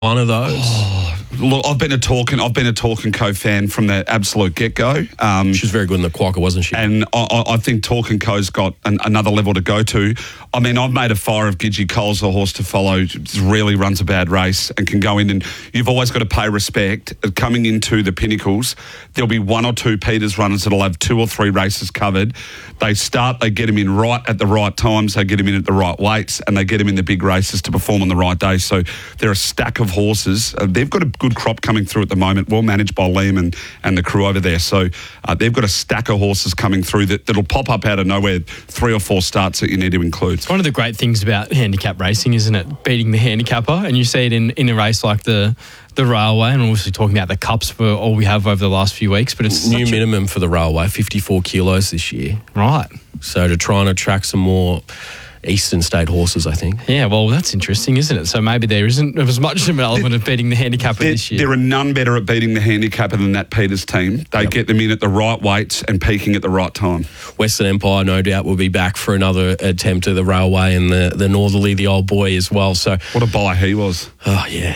one of those? Look, I've been a Talk and Co fan from the absolute get-go. She was very good in the Quokka, wasn't she? And I think Talk and Co's got another level to go to. I mean, I've made a fire of Gidgee Cole's a horse to follow. Really runs a bad race and can go in, and you've always got to pay respect. Coming into the Pinnacles, there'll be one or two Peters runners that'll have 2 or 3 races covered. They get him in right at the right times, they get him in at the right weights, and they get him in the big races to perform on the right day. So they're a stack of horses. They've got a good crop coming through at the moment, well managed by Liam and the crew over there. So they've got a stack of horses coming through that'll pop up out of nowhere, 3 or 4 starts that you need to include. It's one of the great things about handicap racing, isn't it? Beating the handicapper, and you see it in a race like the Railway, and we're obviously talking about the Cups for all we have over the last few weeks, but it's new minimum for the Railway, 54 kilos this year. Right. So to try and attract some more Eastern State horses, I think. Yeah, well, that's interesting, isn't it? So maybe there isn't as much of an element of beating the handicapper this year. There are none better at beating the handicapper than that Peters team. They get them in at the right weights and peaking at the right time. Western Empire, no doubt, will be back for another attempt at the Railway, and the Northerly, the old boy as well. So what a buy he was. Oh, yeah.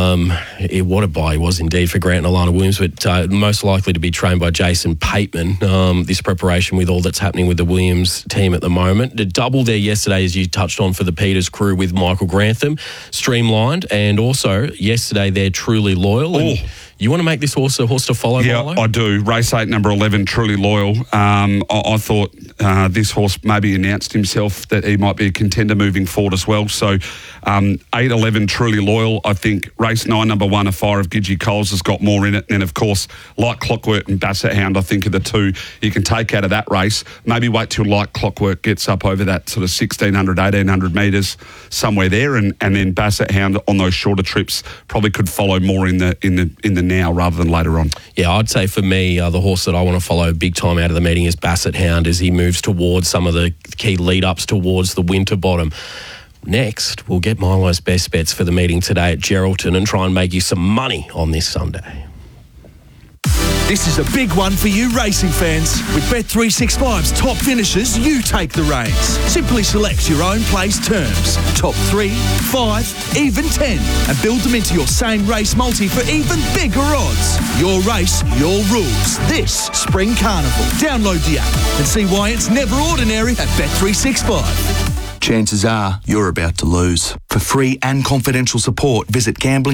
What a buy he was indeed for Grant and Alana Williams, but most likely to be trained by Jason Pateman. This preparation with all that's happening with the Williams team at the moment. The double there yesterday, as you touched on, for the Peters crew with Michael Grantham, streamlined, and also yesterday they're Truly Loyal. And you want to make this horse a horse to follow, Yeah, Milo? I do. Race 8, number 11, Truly Loyal. I thought this horse maybe announced himself that he might be a contender moving forward as well. So 8, 11, Truly Loyal. I think race 9, number 1, A Fire of Gidgee Coles has got more in it. And, of course, Like Clockwork and Basset Hound, I think, are the two you can take out of that race. Maybe wait till Like Clockwork gets up over that sort of 1,600, 1,800 metres, somewhere there. And then Basset Hound on those shorter trips probably could follow more in the now rather than later on. Yeah, I'd say for me, the horse that I want to follow big time out of the meeting is Basset Hound as he moves towards some of the key lead-ups towards the Winterbottom. Next, we'll get Milo's best bets for the meeting today at Geraldton and try and make you some money on this Sunday. This is a big one for you racing fans. With Bet365's top finishes, you take the reins. Simply select your own place terms. Top 3, 5, even 10. And build them into your same race multi for even bigger odds. Your race, your rules. This Spring Carnival. Download the app and see why it's never ordinary at Bet365. Chances are you're about to lose. For free and confidential support, visit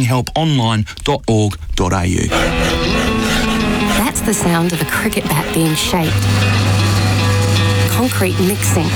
gamblinghelponline.org.au. That's the sound of a cricket bat being shaped. Concrete mixing.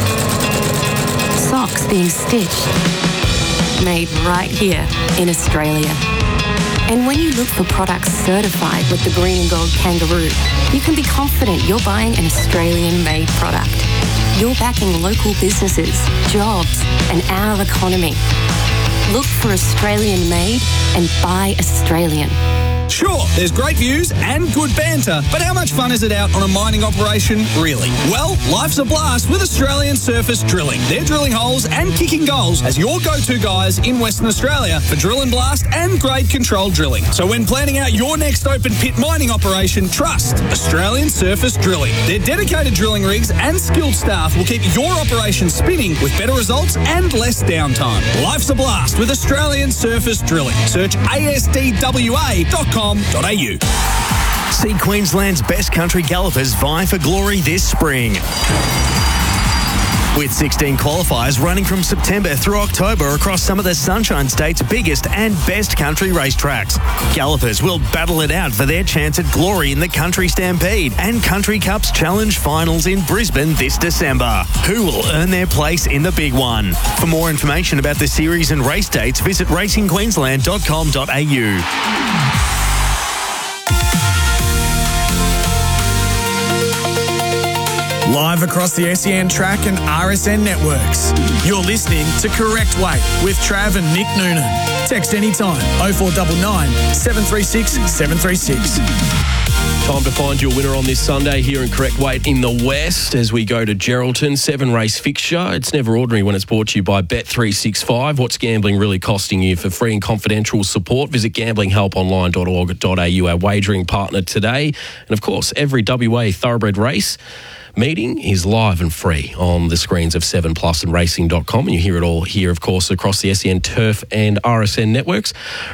Socks being stitched. Made right here in Australia. And when you look for products certified with the green and gold kangaroo, you can be confident you're buying an Australian-made product. You're backing local businesses, jobs, and our economy. Look for Australian-made and buy Australian. Sure, there's great views and good banter, but how much fun is it out on a mining operation, really? Well, life's a blast with Australian Surface Drilling. They're drilling holes and kicking goals as your go-to guys in Western Australia for drill and blast and grade control drilling. So when planning out your next open pit mining operation, trust Australian Surface Drilling. Their dedicated drilling rigs and skilled staff will keep your operation spinning with better results and less downtime. Life's a blast with Australian Surface Drilling. Search asdwa.com.au. See Queensland's best country gallopers vie for glory this spring. With 16 qualifiers running from September through October across some of the Sunshine State's biggest and best country racetracks. Gallopers will battle it out for their chance at glory in the Country Stampede and Country Cups Challenge Finals in Brisbane this December. Who will earn their place in the big one? For more information about the series and race dates, visit racingqueensland.com.au. Live across the SEN track and RSN networks. You're listening to Correct Weight with Trav and Nick Noonan. Text anytime 0499 736 736. Time to find your winner on this Sunday here in Correct Weight in the West as we go to Geraldton. 7-race fixture. It's never ordinary when it's brought to you by Bet365. What's gambling really costing you? For free and confidential support, visit gamblinghelponline.org.au, our wagering partner today. And of course, every WA Thoroughbred race meeting is live and free on the screens of 7plus and racing.com. And you hear it all here, of course, across the SEN Turf and RSN networks.